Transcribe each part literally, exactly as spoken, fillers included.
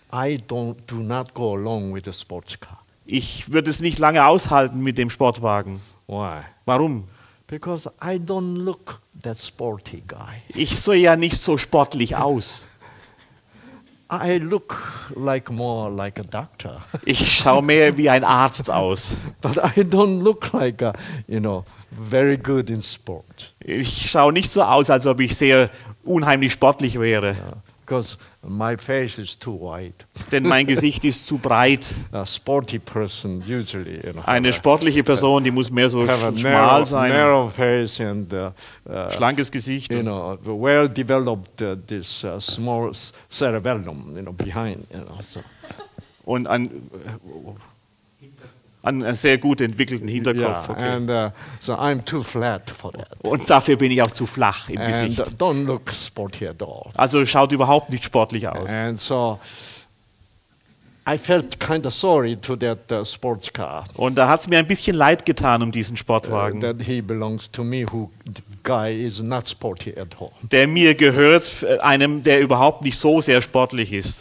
I don't do not go along with the sports car. Ich würde es nicht lange aushalten mit dem Sportwagen. Why? Warum? Because I don't look that sporty guy. Ich sehe ja nicht so sportlich aus. I look like more like a doctor. Ich schaue mehr wie ein Arzt aus. But I don't look like a, you know, very good in sport. Ich schaue nicht so aus, als ob ich sehr unheimlich sportlich wäre. Because my face is too wide. Denn mein Gesicht ist zu breit. A sporty person usually, you know. Eine sportliche Person, die muss mehr so have a schmal narrow, sein. narrow face and uh, uh, Schlankes Gesicht. you know, well developed uh, this uh, small s- cerebellum, you know, behind, you know. So. Und an, an einen sehr gut entwickelten Hinterkopf. Yeah, Okay. and uh, so I'm too flat for that. Und dafür bin ich auch zu flach im And uh, Gesicht. don't look sporty at all. Also schaut überhaupt nicht sportlich aus. And so I felt kind of sorry to that uh, sports car. Und da hat es mir ein bisschen leid getan um diesen Uh, Sportwagen, that he belongs to me, who the guy is not sporty at all. der mir gehört, äh, einem, der überhaupt nicht so sehr sportlich ist.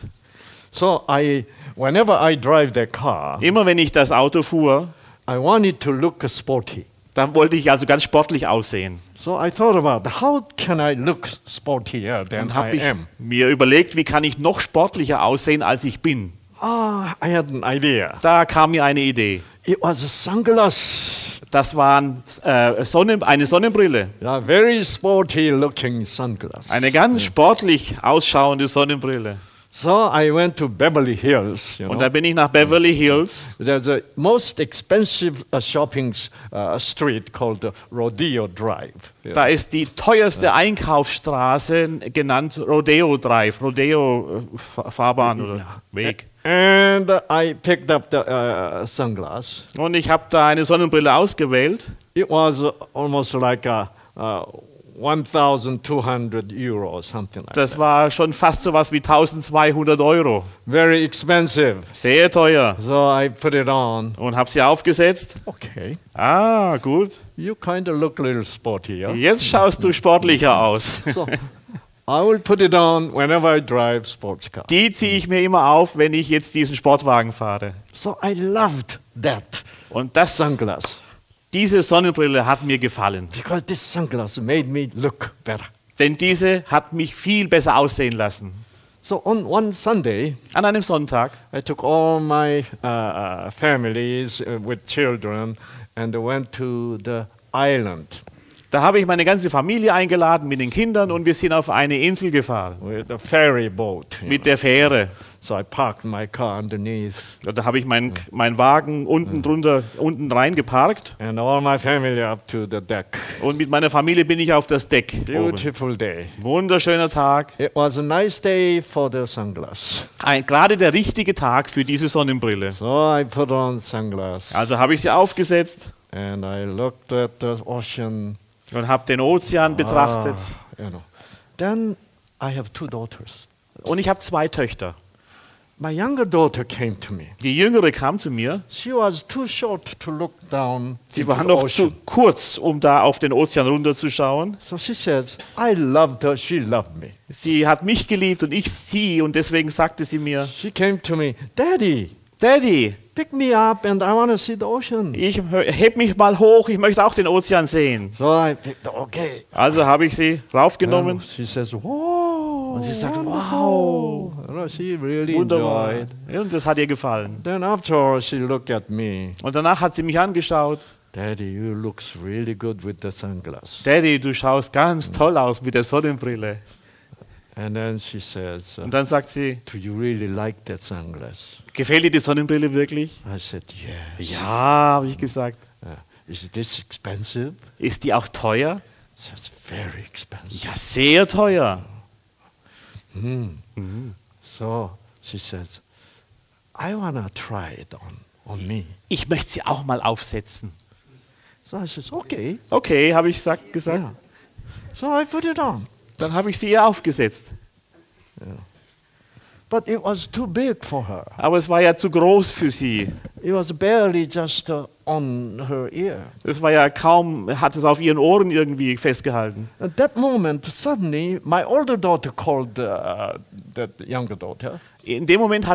So I, whenever I drive the car, Immer wenn ich das Auto fuhr, I wanted to look sporty. dann wollte ich also ganz sportlich aussehen. So I thought about how can I look sportier than Und habe I ich am. mir überlegt, wie kann ich noch sportlicher aussehen, als ich bin. Ah, I had an idea. Da kam mir eine Idee. It was a sunglass. Das war äh, Sonnen, eine Sonnenbrille. Yeah, very sporty looking sunglass. Eine ganz sportlich ausschauende Sonnenbrille. So I went to Beverly Hills. You Und know. da bin ich nach Beverly Hills. There's a most expensive uh, shopping uh, street called uh, Rodeo Drive. you Da ist die teuerste Einkaufsstraße genannt Rodeo Drive, Rodeo äh, Fa- Fahrbahn oder Weg. And uh, I picked up the uh, sunglass. Und ich habe da eine Sonnenbrille ausgewählt. It was uh, almost like a, uh, one thousand two hundred euro or something like Das that. war schon fast so was wie eintausendzweihundert Euro. Very expensive. Sehr teuer. So I put it on. Und habe sie aufgesetzt. Okay. Ah, gut. You kind of look a little sporty, yeah? Jetzt schaust du sportlicher aus. So I will put it on whenever I drive sports car. Die ziehe ich mir immer auf, wenn ich jetzt diesen Sportwagen fahre. So I loved that Und das, sunglass diese Sonnenbrille hat mir gefallen. because this sunglass made me look better. Denn diese hat mich viel besser aussehen lassen. So on one Sunday, An einem Sonntag I took all my uh, uh, families uh, with children and went to the island Da habe ich meine ganze Familie eingeladen mit den Kindern und wir sind auf eine Insel gefahren with a ferry boat. you mit know. der Fähre. So I parked my car underneath, Da habe ich meinen mein Wagen unten drunter, unten rein geparkt and all my family up to the deck. und mit meiner Familie bin ich auf das Deck. Oben. Beautiful day. Wunderschöner Tag. It was a nice day for the sunglass. Ein, gerade der richtige Tag für diese Sonnenbrille. So I put on sunglass Also habe ich sie aufgesetzt and I looked at the ocean. und habe den Ozean betrachtet. Ah, you know. Then I have two daughters. Und ich habe zwei Töchter. My younger daughter came to me. Die Jüngere kam zu mir. She was too short to look down Sie into war the noch ocean. zu kurz, um da auf den Ozean runterzuschauen. So she says, I loved her, she loved me. Sie hat mich geliebt und ich sie und deswegen sagte sie mir, She came to me, Daddy, Daddy, pick me up and I want to see the ocean. ich hö- heb mich mal hoch, ich möchte auch den Ozean sehen. So I picked, okay. Also habe ich sie raufgenommen And she says, wow. und sie sagt, wonderful." wow, You know, she really wunderbar. enjoyed. Und das hat ihr gefallen. Then after all, she looked at me. Und danach hat sie mich angeschaut. Daddy, you looks really good with the sunglasses. Daddy, du schaust ganz toll aus mit der Sonnenbrille. And then she says, uh, Und dann sagt sie, do you really like that sunglass? gefällt dir die Sonnenbrille wirklich? I said, yes. Ja, habe ich gesagt. Uh, is this expensive? Ist die auch teuer? She says, very expensive. Ja, sehr teuer. So she says, I want to try it on, on me. Ich möchte sie auch mal aufsetzen. So I says, okay. Okay, habe ich sag, gesagt. Yeah. So I put it on. Dann habe ich sie ihr aufgesetzt. But it was too big for her. Aber es war ja zu groß für sie. It was barely just uh, on her ear. Es war ja kaum, hat es auf ihren Ohren irgendwie festgehalten. At that moment, suddenly, my older daughter called uh, the younger daughter. In dem Moment hat